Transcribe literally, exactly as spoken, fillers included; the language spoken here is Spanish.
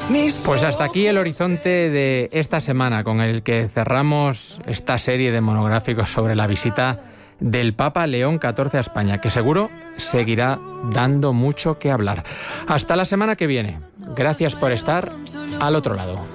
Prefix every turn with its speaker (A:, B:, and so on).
A: Pues hasta aquí el horizonte de esta semana, con el que cerramos esta serie de monográficos sobre la visita del Papa León catorce a España, que seguro seguirá dando mucho que hablar. Hasta la semana que viene. Gracias por estar al otro lado.